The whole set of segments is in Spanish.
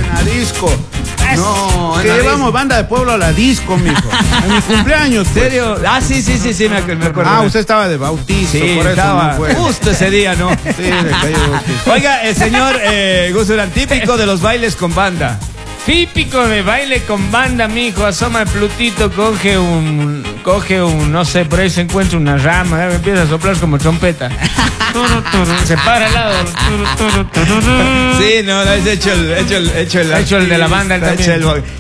en la disco. No, que en la llevamos banda de pueblo a la disco, mijo. En mi cumpleaños, ¿En pues. serio? Ah, sí, me acuerdo. Ah, usted estaba de bautizo, Sí, por eso estaba no fue. justo ese día, ¿no? Sí, le cayó bautizo. Oiga, el señor Gus Durán, típico de los bailes con banda. Típico de baile con banda, mijo. Asoma el Plutito, coge un, no sé, por ahí se encuentra una rama, empieza a soplar como trompeta. Se para al lado. Sí, no, es hecho el de la banda, él también.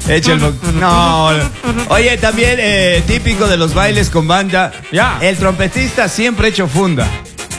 No. Oye, también típico de los bailes con banda. Ya. El trompetista siempre hecho funda.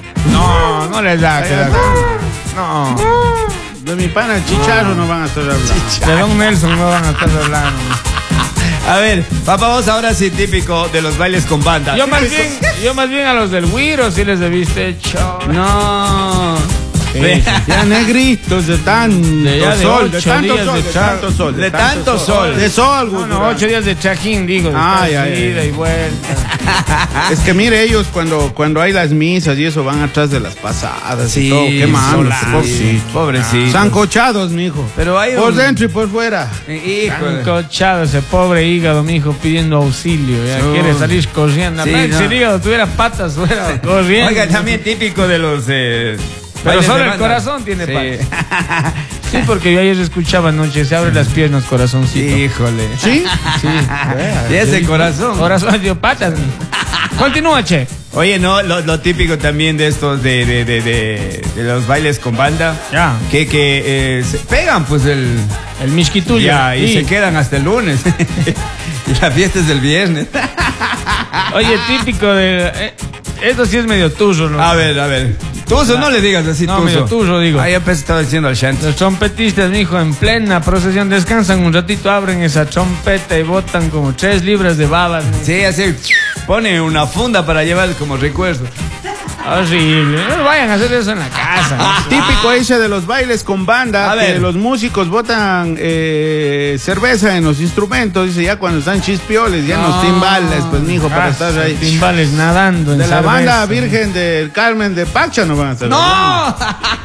No les da. No. De mi pana el Chicharro no van a estar hablando. De Don Nelson no van a estar hablando. A ver, vamos ahora sí, típico de los bailes con banda. Yo más bien a los del Wiro sí les debiste hecho. No. Ya negritos de tanto sol, de tanto sol. De tanto sol. De sol, Gus No, Durán. 8 días de trajín, digo. Ay, ida y vuelta. Es que mire, ellos cuando hay las misas y eso van atrás de las pasadas y todo, quemando. Pobrecito. Sancochados, mijo. Pero hay por dentro y por fuera. Híjole. Cochado ese pobre hígado, mijo, pidiendo auxilio. Ya quiere salir corriendo. Sí, Si el hígado tuviera patas, fuera corriendo. Oiga, también típico de los... Pero solo el banda. corazón tiene patas. Sí. Sí, porque yo ayer escuchaba anoche, se abre las piernas, corazoncito. Híjole. ¿Sí? Sí. Y ese corazón. Corazón dio patas. Continúa, che. Oye, no, lo típico también de estos de los bailes con banda. Ya. Que se pegan pues el misquituyo. ya, y se quedan hasta el lunes. Y la fiesta es del viernes. Oye, típico de... esto sí es medio tuyo, ¿no? A ver. Tuzo, no le digas así, No, tuzo. medio tuyo, digo. Ahí apenas estaba diciendo al Shanti. Los trompetistas, mijo, en plena procesión descansan un ratito, abren esa trompeta y botan como 3 libras de babas. ¿No? Sí, así, pone una funda para llevar como recuerdo. Horrible. No vayan a hacer eso en la casa. ¿No? Típico ese de los bailes con banda, A que ver. los músicos botan cerveza en los instrumentos, dice, ya cuando están chispioles, ya en los timbales, pues mijo, para estar ahí. Timbales nadando en De la cerveza. banda Virgen del Carmen de Pacha no van a estar hablando. ¡No!